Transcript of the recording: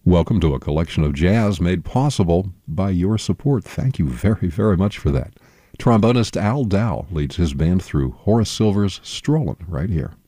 Welcome to a collection of jazz made possible by your support. Thank you very, very much for that. Trombonist Al Dow leads his band through Horace Silver's Strollin' right here.